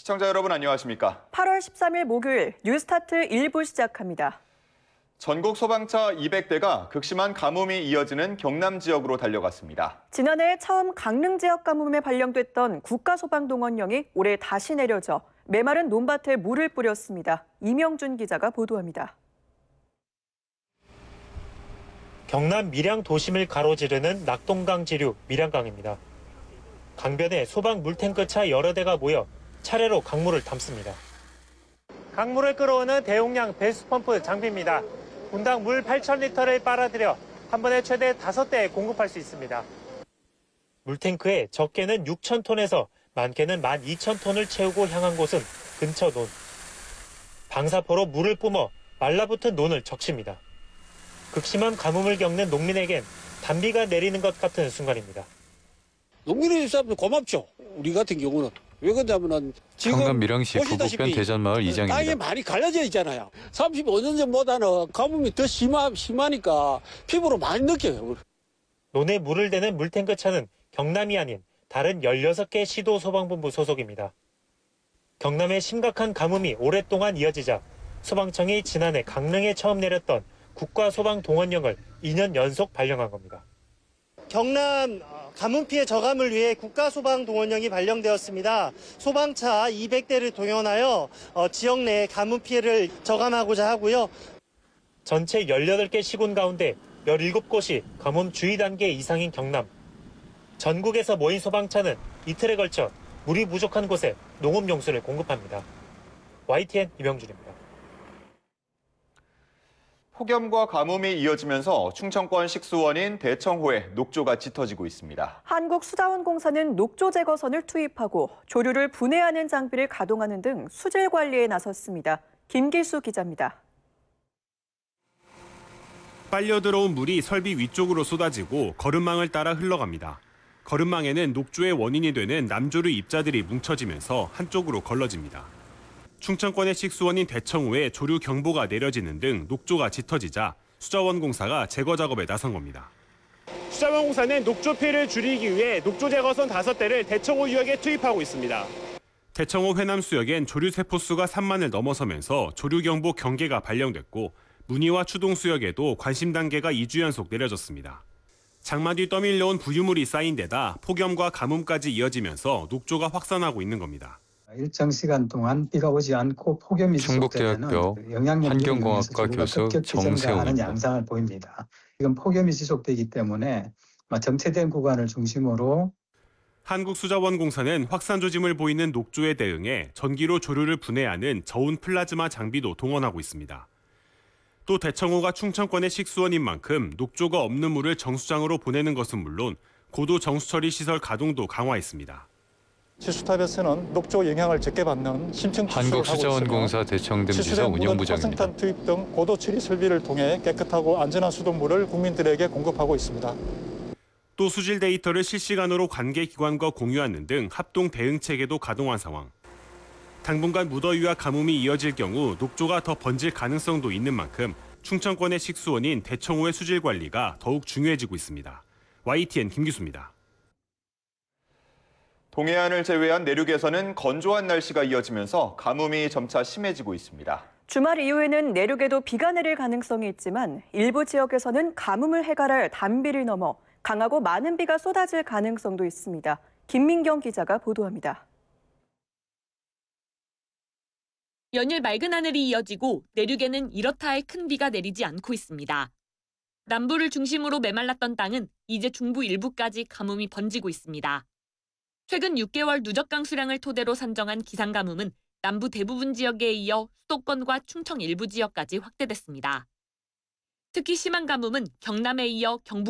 시청자 여러분 안녕하십니까? 8월 13일 목요일 뉴스타트 1부 시작합니다. 전국 소방차 200대가 극심한 가뭄이 이어지는 경남 지역으로 달려갔습니다. 지난해 처음 강릉 지역 가뭄에 발령됐던 국가소방동원령이 올해 다시 내려져 메마른 논밭에 물을 뿌렸습니다. 이명준 기자가 보도합니다. 경남 밀양 도심을 가로지르는 낙동강 지류 밀양강입니다. 강변에 소방 물탱크차 여러 대가 모여 차례로 강물을 담습니다. 강물을 끌어오는 대용량 배수펌프 장비입니다. 분당 물 8,000리터를 빨아들여 한 번에 최대 5대에 공급할 수 있습니다. 물탱크에 적게는 6,000톤에서 많게는 12,000톤을 채우고 향한 곳은 근처 논. 방사포로 물을 뿜어 말라붙은 논을 적십니다. 극심한 가뭄을 겪는 농민에겐 단비가 내리는 것 같은 순간입니다. 농민의 입장에서 고맙죠. 우리 같은 경우는. 왜 그러냐면은 지금 경남 밀양시 부북변 대전마을 이장입니다. 땅이 많이 갈라져 있잖아요. 35년 전보다는 가뭄이 더 심하니까 피부로 많이 느껴요. 논에 물을 대는 물탱크 차는 경남이 아닌 다른 16개 시도 소방본부 소속입니다. 경남의 심각한 가뭄이 오랫동안 이어지자 소방청이 지난해 강릉에 처음 내렸던 국가소방동원령을 2년 연속 발령한 겁니다. 경남 가뭄 피해 저감을 위해 국가소방동원령이 발령되었습니다. 소방차 200대를 동원하여 지역 내 가뭄 피해를 저감하고자 하고요. 전체 18개 시군 가운데 17곳이 가뭄 주의 단계 이상인 경남. 전국에서 모인 소방차는 이틀에 걸쳐 물이 부족한 곳에 농업용수를 공급합니다. YTN 이명준입니다. 폭염과 가뭄이 이어지면서 충청권 식수원인 대청호에 녹조가 짙어지고 있습니다. 한국수자원공사는 녹조 제거선을 투입하고 조류를 분해하는 장비를 가동하는 등 수질 관리에 나섰습니다. 김기수 기자입니다. 빨려 들어온 물이 설비 위쪽으로 쏟아지고 거름망을 따라 흘러갑니다. 거름망에는 녹조의 원인이 되는 남조류 입자들이 뭉쳐지면서 한쪽으로 걸러집니다. 충청권의 식수원인 대청호에 조류 경보가 내려지는 등 녹조가 짙어지자 수자원공사가 제거 작업에 나선 겁니다. 수자원공사는 녹조 피해를 줄이기 위해 녹조 제거선 5대를 대청호 유역에 투입하고 있습니다. 대청호 회남수역엔 조류 세포수가 3만을 넘어서면서 조류 경보 경계가 발령됐고 문의와 추동수역에도 관심 단계가 2주 연속 내려졌습니다. 장마 뒤 떠밀려온 부유물이 쌓인 데다 폭염과 가뭄까지 이어지면서 녹조가 확산하고 있는 겁니다. 일정 시간 동안 비가 오지 않고 폭염이 지속되면 환경공학과 교수 정세웅 양상을 보입니다. 지금 폭염이 지속되기 때문에 정체된 구간을 중심으로 한국수자원공사는 확산 조짐을 보이는 녹조에 대응해 전기로 조류를 분해하는 저온 플라즈마 장비도 동원하고 있습니다. 또 대청호가 충청권의 식수원인 만큼 녹조가 없는 물을 정수장으로 보내는 것은 물론 고도 정수처리 시설 가동도 강화했습니다. 치수탑에서는 녹조 영향을 적게 받는 심층 추수를 하고 있으며 한국수자원공사 대청등지서 운영부장입니다. 화성탄 투입 등 고도 처리 설비를 통해 깨끗하고 안전한 수돗물을 국민들에게 공급하고 있습니다. 또 수질 데이터를 실시간으로 관계 기관과 공유하는 등 합동 대응 체계도 가동한 상황. 당분간 무더위와 가뭄이 이어질 경우 녹조가 더 번질 가능성도 있는 만큼 충청권의 식수원인 대청호의 수질 관리가 더욱 중요해지고 있습니다. YTN 김기수입니다. 동해안을 제외한 내륙에서는 건조한 날씨가 이어지면서 가뭄이 점차 심해지고 있습니다. 주말 이후에는 내륙에도 비가 내릴 가능성이 있지만 일부 지역에서는 가뭄을 해결할 단비를 넘어 강하고 많은 비가 쏟아질 가능성도 있습니다. 김민경 기자가 보도합니다. 연일 맑은 하늘이 이어지고 내륙에는 이렇다 할 큰 비가 내리지 않고 있습니다. 남부를 중심으로 메말랐던 땅은 이제 중부 일부까지 가뭄이 번지고 있습니다. 최근 6개월 누적 강수량을 토대로 산정한 기상가뭄은 남부 대부분 지역에 이어 수도권과 충청 일부 지역까지 확대됐습니다. 특히 심한 가뭄은 경남에 이어 경북